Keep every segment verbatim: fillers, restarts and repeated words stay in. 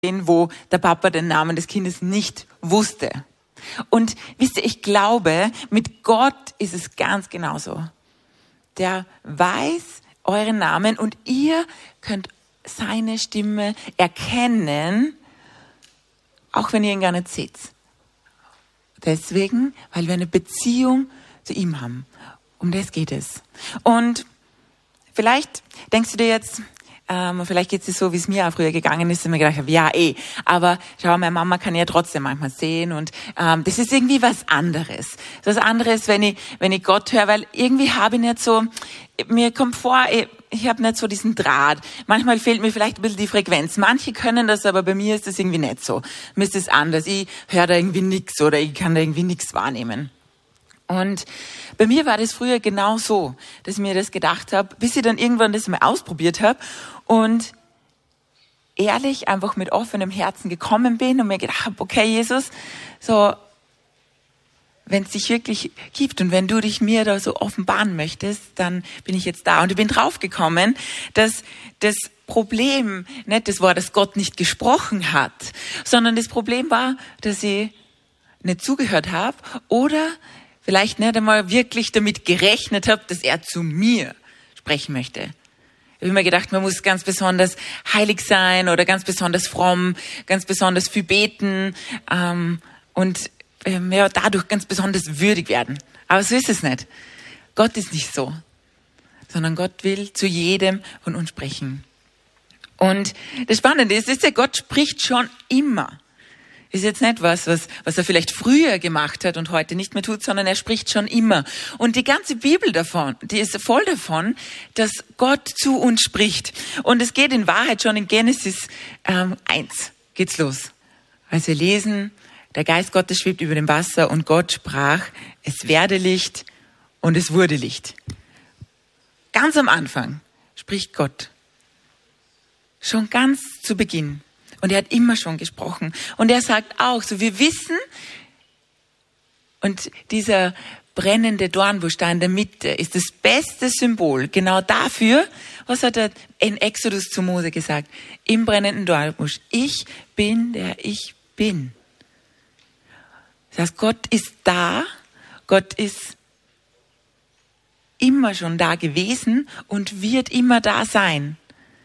wo der Papa den Namen des Kindes nicht wusste. Und wisst ihr, ich glaube, mit Gott ist es ganz genauso. Der weiß euren Namen und ihr könnt seine Stimme erkennen, auch wenn ihr ihn gar nicht seht. Deswegen, weil wir eine Beziehung zu ihm haben. Um das geht es. Und vielleicht denkst du dir jetzt, ähm, vielleicht geht es dir so, wie es mir auch früher gegangen ist, und mir gedacht habe, ja eh, aber schau, meine Mama kann ja trotzdem manchmal sehen und ähm, das ist irgendwie was anderes. Das anderes, wenn ich wenn ich Gott höre, weil irgendwie habe ich nicht so, mir kommt vor, ich, ich habe nicht so diesen Draht. Manchmal fehlt mir vielleicht ein bisschen die Frequenz. Manche können das, aber bei mir ist das irgendwie nicht so. Mir ist das anders. Ich höre da irgendwie nichts oder ich kann da irgendwie nichts wahrnehmen. Und bei mir war das früher genau so, dass ich mir das gedacht habe, bis ich dann irgendwann das mal ausprobiert habe und ehrlich einfach mit offenem Herzen gekommen bin und mir gedacht habe, okay Jesus, so wenn es dich wirklich gibt und wenn du dich mir da so offenbaren möchtest, dann bin ich jetzt da. Und ich bin draufgekommen, dass das Problem nicht das war, dass Gott nicht gesprochen hat, sondern das Problem war, dass ich nicht zugehört habe oder vielleicht nicht einmal wirklich damit gerechnet habe, dass er zu mir sprechen möchte. Ich habe mir gedacht, man muss ganz besonders heilig sein oder ganz besonders fromm, ganz besonders viel beten ähm, und ähm, ja, dadurch ganz besonders würdig werden. Aber so ist es nicht. Gott ist nicht so, sondern Gott will zu jedem von uns sprechen. Und das Spannende ist, ist ja, Gott spricht schon immer. Ist jetzt nicht was, was, was er vielleicht früher gemacht hat und heute nicht mehr tut, sondern er spricht schon immer. Und die ganze Bibel davon, die ist voll davon, dass Gott zu uns spricht. Und es geht in Wahrheit schon in Genesis ähm, eins geht's los. Als wir lesen, der Geist Gottes schwebt über dem Wasser und Gott sprach, es werde Licht und es wurde Licht. Ganz am Anfang spricht Gott. Schon ganz zu Beginn. Und er hat immer schon gesprochen. Und er sagt auch, so wir wissen, und dieser brennende Dornbusch da in der Mitte ist das beste Symbol genau dafür, was hat er in Exodus zu Mose gesagt? Im brennenden Dornbusch. Ich bin, der ich bin. Das heißt, Gott ist da, Gott ist immer schon da gewesen und wird immer da sein.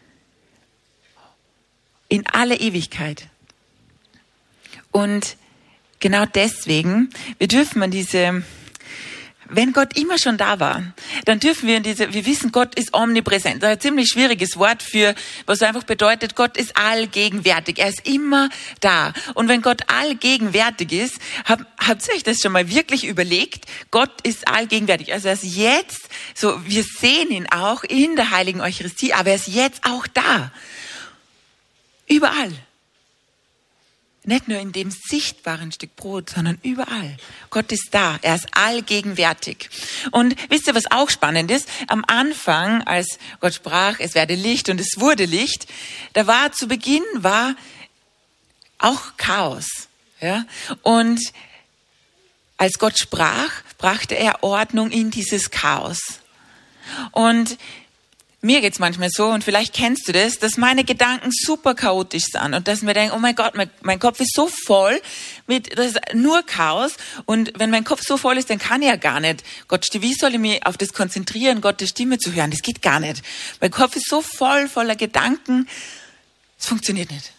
In alle Ewigkeit. Und genau deswegen, wir dürfen an diese, wenn Gott immer schon da war, dann dürfen wir in diese, wir wissen, Gott ist omnipräsent. Das ist ein ziemlich schwieriges Wort für, was einfach bedeutet, Gott ist allgegenwärtig. Er ist immer da. Und wenn Gott allgegenwärtig ist, hab, habt ihr euch das schon mal wirklich überlegt? Gott ist allgegenwärtig. Also er ist jetzt, so, wir sehen ihn auch in der Heiligen Eucharistie, aber er ist jetzt auch da. Überall. Nicht nur in dem sichtbaren Stück Brot, sondern überall. Gott ist da. Er ist allgegenwärtig. Und wisst ihr, was auch spannend ist? Am Anfang, als Gott sprach, es werde Licht und es wurde Licht, da war zu Beginn war auch Chaos. Ja? Und als Gott sprach, brachte er Ordnung in dieses Chaos. Und mir geht's manchmal so, und vielleicht kennst du das, dass meine Gedanken super chaotisch sind und dass mir denke, oh mein Gott, mein, mein Kopf ist so voll mit, das ist nur Chaos, und wenn mein Kopf so voll ist, dann kann ich ja gar nicht. Gott, wie soll ich mich auf das konzentrieren, Gottes Stimme zu hören? Das geht gar nicht. Mein Kopf ist so voll, voller Gedanken, es funktioniert nicht.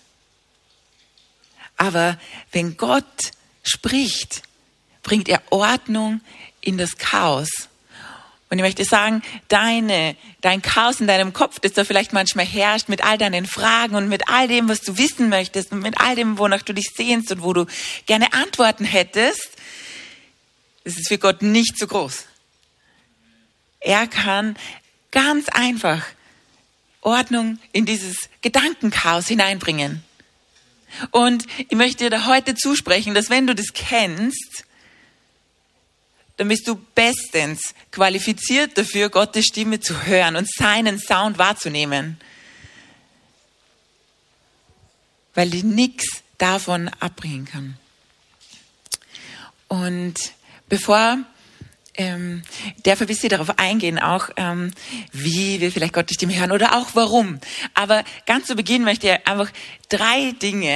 Aber wenn Gott spricht, bringt er Ordnung in das Chaos. Und ich möchte sagen, deine, dein Chaos in deinem Kopf, das da vielleicht manchmal herrscht, mit all deinen Fragen und mit all dem, was du wissen möchtest und mit all dem, wonach du dich sehnst und wo du gerne Antworten hättest, das ist für Gott nicht so groß. Er kann ganz einfach Ordnung in dieses Gedankenchaos hineinbringen. Und ich möchte dir da heute zusprechen, dass wenn du das kennst, dann bist du bestens qualifiziert dafür, Gottes Stimme zu hören und seinen Sound wahrzunehmen. Weil dich nichts davon abbringen kann. Und bevor ähm, darf ein bisschen darauf eingehen, auch ähm, wie wir vielleicht Gottes Stimme hören oder auch warum. Aber ganz zu Beginn möchte ich einfach drei Dinge